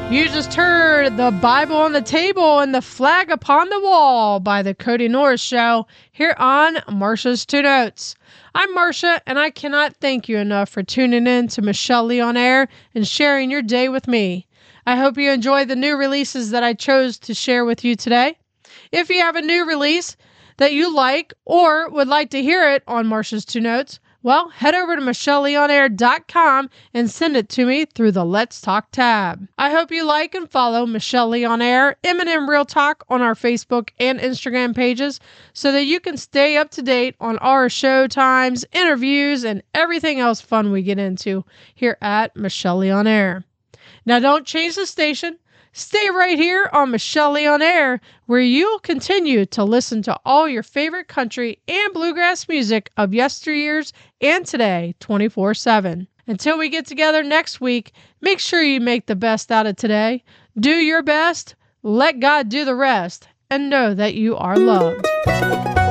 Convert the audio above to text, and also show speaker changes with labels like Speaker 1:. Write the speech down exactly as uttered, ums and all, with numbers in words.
Speaker 1: You just heard The Bible on the Table and the Flag Upon the Wall by The Cody Norris Show here on Marsha's Two Notes. I'm Marsha, and I cannot thank you enough for tuning in to Michelle Lee on Air and sharing your day with me. I hope you enjoy the new releases that I chose to share with you today. If you have a new release that you like or would like to hear it on Marsha's Two Notes, well, head over to michelle lee on air dot com and send it to me through the Let's Talk tab. I hope you like and follow Michelle Lee on Air, M and M Real Talk on our Facebook and Instagram pages so that you can stay up to date on our show times, interviews, and everything else fun we get into here at Michelle Lee on Air. Now, don't change the station. Stay right here on Michelle Lee on Air, where you'll continue to listen to all your favorite country and bluegrass music of yesteryears and today, twenty-four seven. Until we get together next week, make sure you make the best out of today. Do your best, let God do the rest, and know that you are loved.